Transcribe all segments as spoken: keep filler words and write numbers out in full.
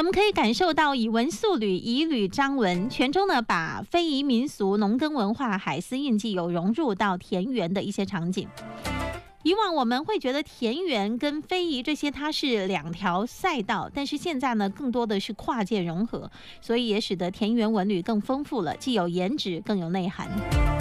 们可以感受到以文塑履，以履章文。泉州呢，把非遗民俗、农耕文化、海丝印记有融入到田园的一些场景。以往我们会觉得田园跟非遗这些它是两条赛道，但是现在呢，更多的是跨界融合，所以也使得田园文旅更丰富了，既有颜值，更有内涵。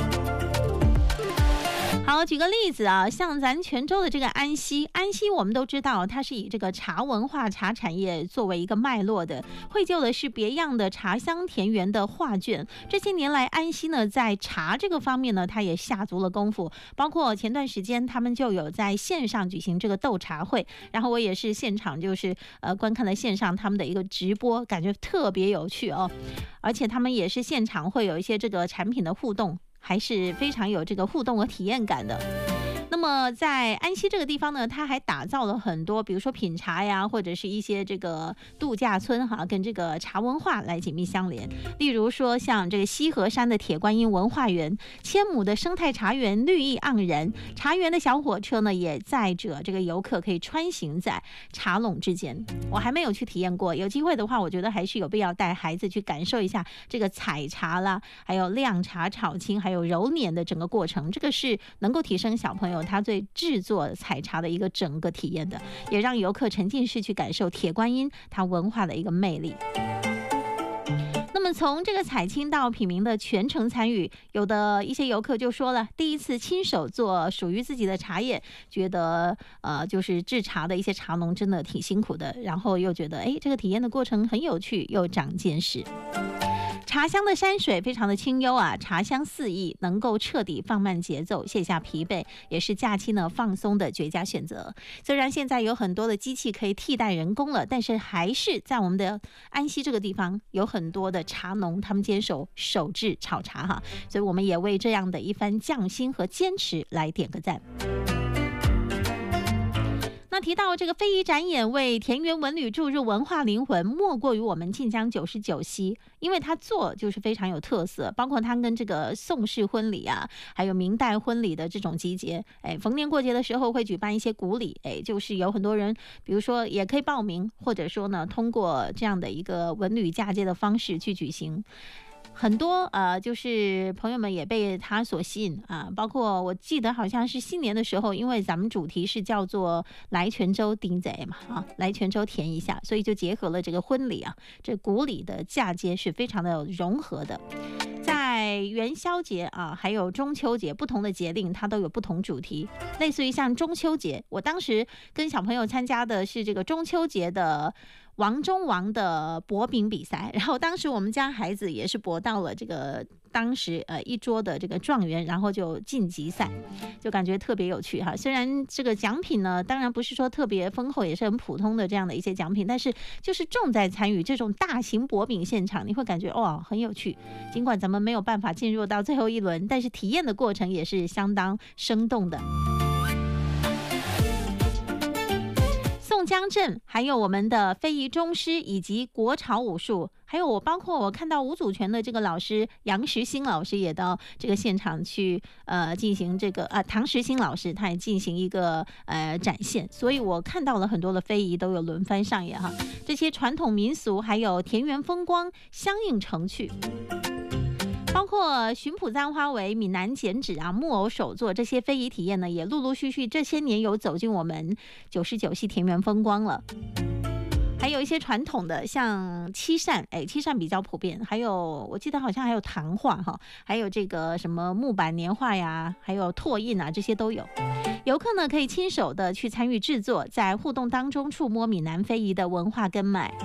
好，举个例子啊，像咱泉州的这个安溪，安溪我们都知道，它是以这个茶文化、茶产业作为一个脉络的，绘就的是别样的茶乡田园的画卷。这些年来，安溪呢在茶这个方面呢，它也下足了功夫，包括前段时间他们就有在线上举行这个斗茶会，然后我也是现场就是呃观看了线上他们的一个直播，感觉特别有趣哦，而且他们也是现场会有一些这个产品的互动。还是非常有这个互动和体验感的。那么在安溪这个地方呢，它还打造了很多，比如说品茶呀，或者是一些这个度假村哈，跟这个茶文化来紧密相连。例如说，像这个西河山的铁观音文化园，千亩的生态茶园绿意盎然，茶园的小火车呢，也载着这个游客可以穿行在茶垄之间。我还没有去体验过，有机会的话，我觉得还是有必要带孩子去感受一下这个采茶啦，还有晾茶、炒青，还有揉捻的整个过程，这个是能够提升小朋友他对制作采茶的一个整个体验的，也让游客沉浸式去感受铁观音它文化的一个魅力。那么从这个采青到品茗的全程参与，有的一些游客就说了，第一次亲手做属于自己的茶叶，觉得呃就是制茶的一些茶农真的挺辛苦的，然后又觉得哎这个体验的过程很有趣，又长见识。茶乡的山水非常的清幽啊，茶香四溢，能够彻底放慢节奏，卸下疲惫，也是假期呢放松的绝佳选择。虽然现在有很多的机器可以替代人工了，但是还是在我们的安溪这个地方有很多的茶农，他们坚守手制炒茶哈，所以我们也为这样的一番匠心和坚持来点个赞。那提到这个非遗展演为田园文旅注入文化灵魂，莫过于我们晋江九十九溪，因为它做就是非常有特色，包括它跟这个宋式婚礼啊，还有明代婚礼的这种集结，哎，逢年过节的时候会举办一些古礼，哎，就是有很多人，比如说也可以报名，或者说呢，通过这样的一个文旅嫁接的方式去举行。很多呃，就是朋友们也被他所吸引啊，包括我记得好像是新年的时候，因为咱们主题是叫做来泉州丁贼嘛啊，来泉州填一下，所以就结合了这个婚礼啊，这古礼的嫁接是非常的融合的。在元宵节啊，还有中秋节，不同的节令它都有不同主题。类似于像中秋节，我当时跟小朋友参加的是这个中秋节的王中王的博饼比赛，然后当时我们家孩子也是博到了这个当时呃一桌的这个状元，然后就晋级赛，就感觉特别有趣哈。虽然这个奖品呢，当然不是说特别丰厚，也是很普通的这样的一些奖品，但是就是重在参与这种大型博饼现场，你会感觉哇很有趣。尽管咱们没有办法进入到最后一轮，但是体验的过程也是相当生动的。宋江镇，还有我们的非遗中师以及国潮武术，还有我包括我看到吴祖全的这个老师杨时兴老师也到这个现场去呃进行这个呃唐时兴老师他也进行一个呃展现，所以我看到了很多的非遗都有轮番上演哈，这些传统民俗还有田园风光相映成趣。包括巡捕簪花围、闽南剪纸啊、木偶手作这些非遗体验呢，也陆陆续续这些年有走进我们九十九溪田园风光了。还有一些传统的，像七扇，哎，七扇比较普遍。还有我记得好像还有唐画哈，还有这个什么木板年画呀，还有拓印啊，这些都有。游客呢可以亲手的去参与制作，在互动当中触摸闽南非遗的文化根脉。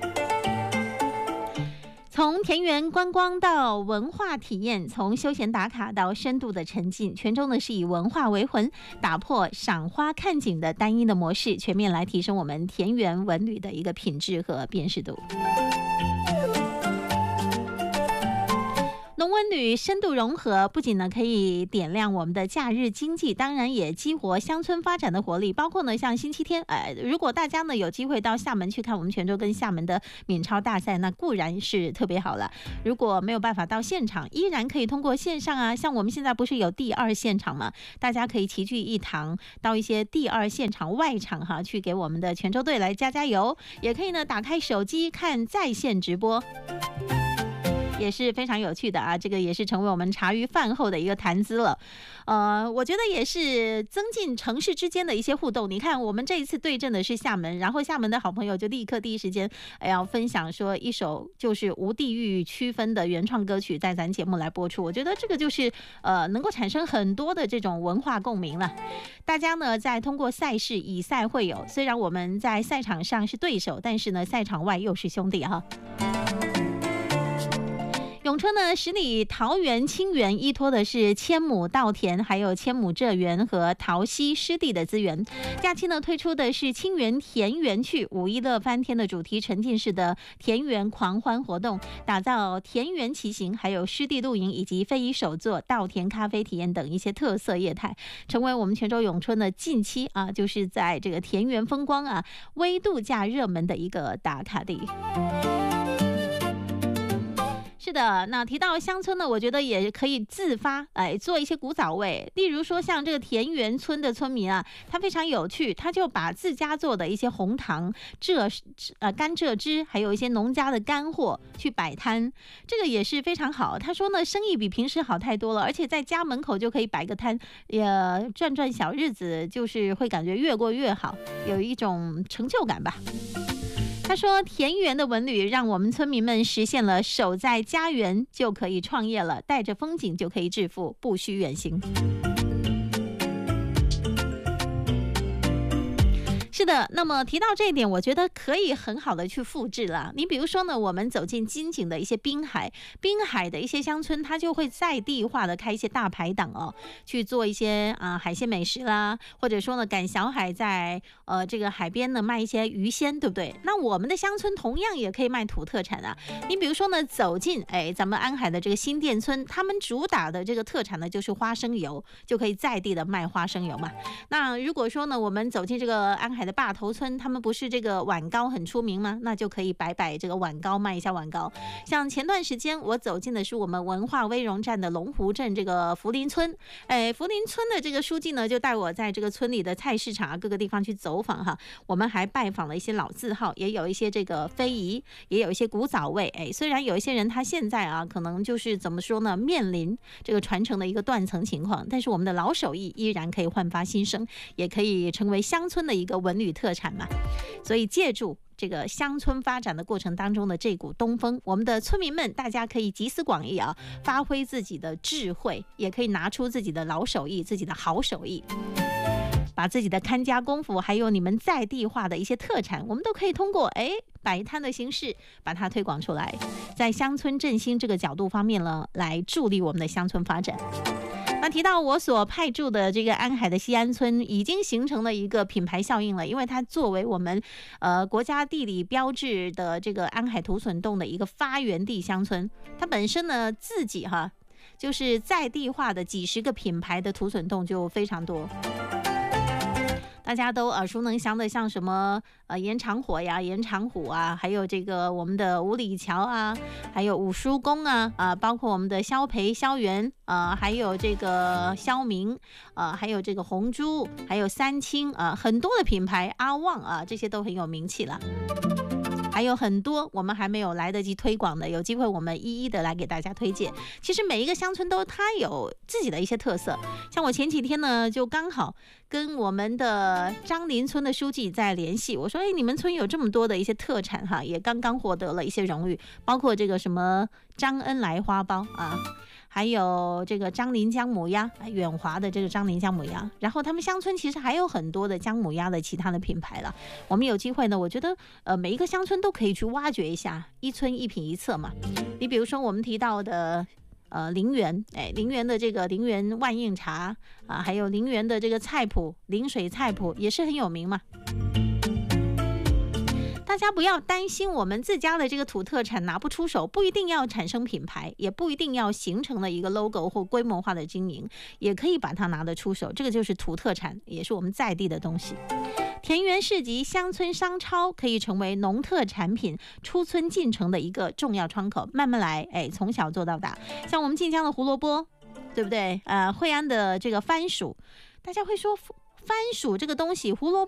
从田园观光到文化体验，从休闲打卡到深度的沉浸，泉州呢是以文化为魂，打破赏花看景的单一的模式，全面来提升我们田园文旅的一个品质和辨识度。农文旅深度融合，不仅呢可以点亮我们的假日经济，当然也激活乡村发展的活力。包括呢像星期天，呃，如果大家呢有机会到厦门去看我们泉州跟厦门的闽超大赛，那固然是特别好了。如果没有办法到现场，依然可以通过线上啊，像我们现在不是有第二现场吗？大家可以齐聚一堂，到一些第二现场外场哈，去给我们的泉州队来加加油。也可以呢打开手机看在线直播，也是非常有趣的啊，这个也是成为我们茶余饭后的一个谈资了。呃，我觉得也是增进城市之间的一些互动。你看，我们这一次对阵的是厦门，然后厦门的好朋友就立刻第一时间要分享说一首就是无地域区分的原创歌曲，在咱节目来播出。我觉得这个就是呃能够产生很多的这种文化共鸣了。大家呢在通过赛事以赛会友，虽然我们在赛场上是对手，但是呢赛场外又是兄弟哈。永春呢，十里桃园清园依托的是千亩稻田，还有千亩蔗园和桃溪湿地的资源。假期呢推出的是清园田园趣五一乐翻天的主题沉浸式的田园狂欢活动，打造田园骑行，还有湿地露营以及非遗手作、稻田咖啡体验等一些特色业态，成为我们泉州永春的近期啊，就是在这个田园风光啊、微度假热门的一个打卡地。是的，那提到乡村呢，我觉得也可以自发哎做一些古早味，例如说像这个田园村的村民啊，他非常有趣，他就把自家做的一些红糖、蔗呃甘蔗汁，还有一些农家的干货去摆摊，这个也是非常好。他说呢，生意比平时好太多了，而且在家门口就可以摆个摊，也赚赚小日子，就是会感觉越过越好，有一种成就感吧。他说，田园的文旅让我们村民们实现了守在家园就可以创业了，带着风景就可以致富，不需远行。是的，那么提到这一点，我觉得可以很好的去复制了。你比如说呢，我们走进金井的一些滨海，滨海的一些乡村，它就会在地化的开一些大排档哦，去做一些啊、呃、海鲜美食啦，或者说呢赶小海在呃这个海边呢卖一些鱼鲜，对不对？那我们的乡村同样也可以卖土特产啊。你比如说呢，走进哎咱们安海的这个新店村，他们主打的这个特产呢就是花生油，就可以在地的卖花生油嘛。那如果说呢，我们走进这个安海的坝头村，他们不是这个碗糕很出名吗？那就可以摆摆这个碗糕，卖一下碗糕。像前段时间我走进的是我们文化威荣站的龙湖镇这个福林村，哎，福林村的这个书记呢，就带我在这个村里的菜市场啊各个地方去走访哈。我们还拜访了一些老字号，也有一些这个非遗，也有一些古早味。哎，虽然有一些人他现在啊，可能就是怎么说呢，面临这个传承的一个断层情况，但是我们的老手艺依然可以焕发新生，也可以成为乡村的一个文旅特产嘛。所以借助这个乡村发展的过程当中的这股东风，我们的村民们大家可以集思广益啊，发挥自己的智慧，也可以拿出自己的老手艺，自己的好手艺，把自己的看家功夫还有你们在地化的一些特产，我们都可以通过哎摆摊的形式把它推广出来，在乡村振兴这个角度方面呢，来助力我们的乡村发展。那提到我所派驻的这个安海的西安村，已经形成了一个品牌效应了，因为它作为我们呃国家地理标志的这个安海土笋冻的一个发源地乡村，它本身呢自己哈就是在地化的几十个品牌的土笋冻就非常多。大家都耳熟能详的，像什么呃延长火呀、延长虎啊，还有这个我们的五里桥啊，还有五叔公啊，啊、呃，包括我们的萧培、萧元啊、呃，还有这个萧明啊、呃，还有这个红珠，还有三清啊、呃，很多的品牌，阿旺啊，这些都很有名气了。还有很多我们还没有来得及推广的，有机会我们一一的来给大家推荐。其实每一个乡村都它有自己的一些特色，像我前几天呢就刚好跟我们的张林村的书记在联系，我说哎，你们村有这么多的一些特产哈，也刚刚获得了一些荣誉，包括这个什么张恩来花苞啊，还有这个张林姜母鸭，远华的这个张林姜母鸭，然后他们乡村其实还有很多的姜母鸭的其他的品牌了。我们有机会呢，我觉得呃每一个乡村都可以去挖掘一下，一村一品一策嘛。你比如说我们提到的呃陵园，哎，陵园的这个陵园万应茶啊，还有陵园的这个菜谱，陵水菜谱也是很有名嘛。大大家不要担心我们自家的这个土特产拿不出手，不一定要产生品牌，也不一定要形成了一个 logo 或规模化的经营，也可以把它拿得出手。这个就是土特产，也是我们在地的东西。田园市集、乡村商超可以成为农特产品出村进城的一个重要窗口，慢慢来，哎，从小做到大。像我们晋江的胡萝卜，对不对？呃，惠安的这个番薯，大家会说番薯这个东西，胡萝